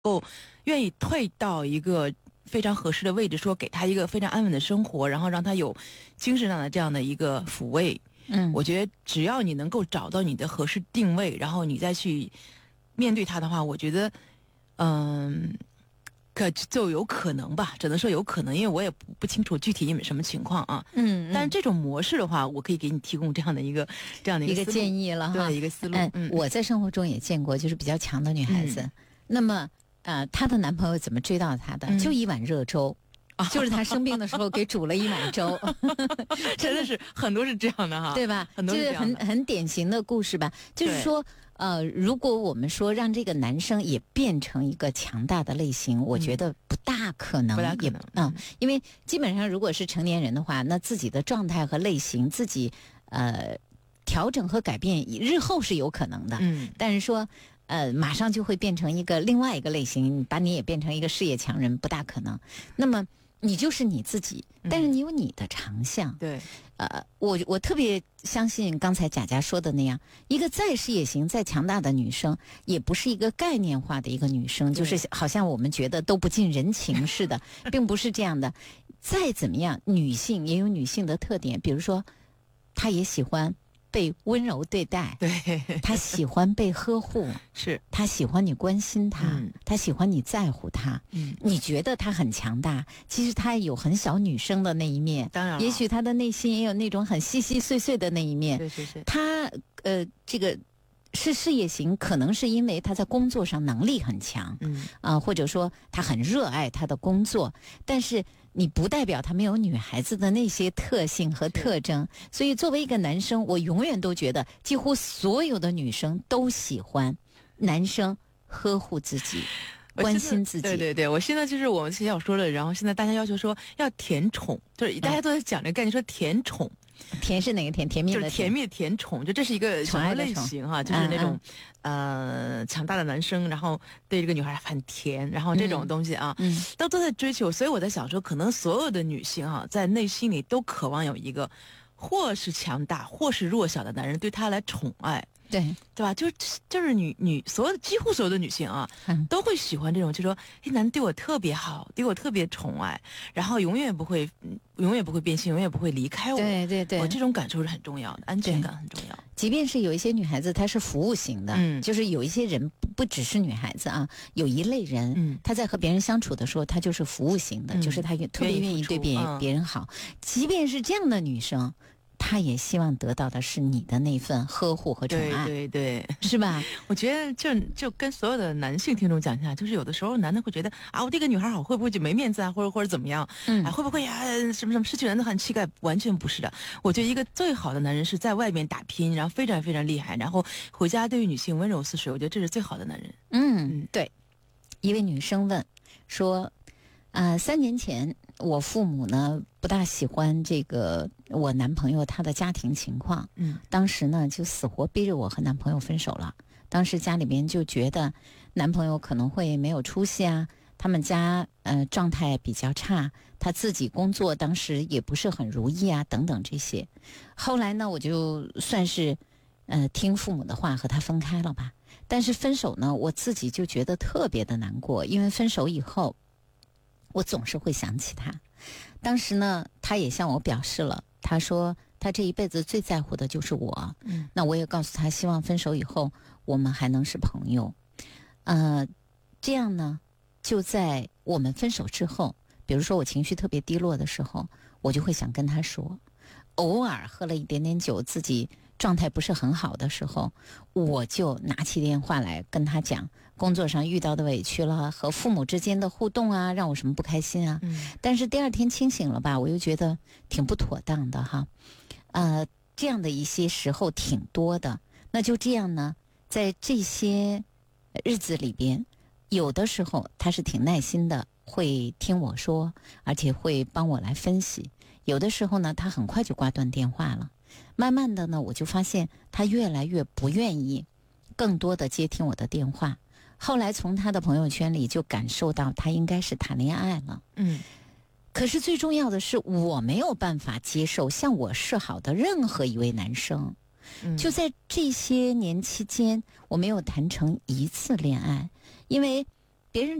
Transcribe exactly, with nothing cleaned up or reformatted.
够愿意退到一个非常合适的位置，说给他一个非常安稳的生活，然后让他有精神上的这样的一个抚慰。 嗯， 我觉得只要你能够找到你的合适定位，然后你再去面对他的话，我觉得，嗯，可就有可能吧，只能说有可能，因为我也不不清楚具体因为什么情况啊。 嗯， 但是这种模式的话，我可以给你提供这样的一个这样的一个个建议了哈， 对，一个思路。 嗯， 嗯， 我在生活中也见过，就是比较强的女孩子， 嗯、 那么呃，她的男朋友怎么追到她的？ 嗯、 就一碗热粥。就是她生病的时候给煮了一碗粥， 真的是很多是这样的哈， 对吧？ 很多是这是很很典型的故事吧。就是说，呃，如果我们说让这个男生也变成一个强大的类型，我觉得不大可能， 不大可能也啊、嗯，因为基本上如果是成年人的话，那自己的状态和类型自己呃调整和改变，日后是有可能的。 嗯， 但是说。呃，马上就会变成一个另外一个类型，把你也变成一个事业强人，不大可能。那么你就是你自己，但是你有你的长项。 嗯、对， 呃，我我特别相信刚才贾佳说的那样，一个再事业型、再强大的女生，也不是一个概念化的一个女生，就是好像我们觉得都不近人情似的，并不是这样的。再怎么样，女性也有女性的特点，比如说，她也喜欢被温柔对待， 对， 他喜欢被呵护， 是他喜欢你关心他， 嗯、 他喜欢你在乎他。 嗯， 你觉得他很强大，其实他有很小女生的那一面， 当然， 也许他的内心也有那种很细细碎碎的那一面。 对对对， 他呃，这个是事业型，可能是因为他在工作上能力很强， 嗯啊、呃，或者说他很热爱他的工作，但是。你不代表他没有女孩子的那些特性和特征，所以作为一个男生，我永远都觉得，几乎所有的女生都喜欢男生呵护自己、关心自己。 对对对，我现在就是我们之前有说了，然后现在大家要求说要甜宠，就是大家都在讲这个概念，说甜宠。 甜是哪个甜？甜蜜的甜， 就是甜蜜甜宠，就这是一个什么类型哈、啊？就是那种、 嗯、 呃强大的男生，然后对这个女孩很甜，然后这种东西啊， 嗯， 都都在追求。所以我在想说，可能所有的女性啊，在内心里都渴望有一个或是强大或是弱小的男人对她来宠爱。 对对吧？就是就是女女所有几乎所有的女性啊， 嗯、 都会喜欢这种，就说这男的对我特别好，对我特别宠爱，然后永远不会，永远不会变心，永远不会离开我。 对对对， 我这种感受是很重要的，安全感很重要。 即便是有一些女孩子，她是服务型的， 嗯， 就是有一些人不不只是女孩子啊，有一类人， 嗯， 她在和别人相处的时候，她就是服务型的， 嗯、 就是她特别愿意对别人、嗯、别人好。即便是这样的女生。他也希望得到的是你的那份呵护和宠爱， 对对对， 是吧？ 我觉得就就跟所有的男性听众讲一下，就是有的时候男的会觉得啊，我这个女孩好，会不会就没面子啊，或者或者怎么样？ 嗯， 啊，会不会呀、啊、什么什么失去男的很气概？完全不是的。我觉得一个最好的男人是在外面打拼，然后非常非常厉害，然后回家对于女性温柔似水。我觉得这是最好的男人。 嗯，嗯对。一位女生问说。啊、呃，三年前我父母呢不大喜欢这个我男朋友他的家庭情况， 嗯， 当时呢就死活逼着我和男朋友分手了。当时家里边就觉得男朋友可能会没有出息啊，他们家呃状态比较差，他自己工作当时也不是很如意啊，等等这些。后来呢，我就算是呃听父母的话和他分开了吧。但是分手呢，我自己就觉得特别的难过，因为分手以后。我总是会想起他，当时呢，他也向我表示了，他说他这一辈子最在乎的就是我。 嗯， 那我也告诉他，希望分手以后我们还能是朋友。呃，这样呢，就在我们分手之后，比如说我情绪特别低落的时候，我就会想跟他说，偶尔喝了一点点酒，自己状态不是很好的时候，我就拿起电话来跟他讲工作上遇到的委屈了，和父母之间的互动啊，让我什么不开心啊。 嗯， 但是第二天清醒了吧，我又觉得挺不妥当的哈。呃，这样的一些时候挺多的。那就这样呢，在这些日子里边，有的时候他是挺耐心的，会听我说，而且会帮我来分析。有的时候呢，他很快就挂断电话了。慢慢的呢，我就发现他越来越不愿意更多的接听我的电话。后来从他的朋友圈里就感受到他应该是谈恋爱了。 嗯， 可是最重要的是，我没有办法接受向我示好的任何一位男生。 嗯， 就在这些年期间，我没有谈成一次恋爱，因为别人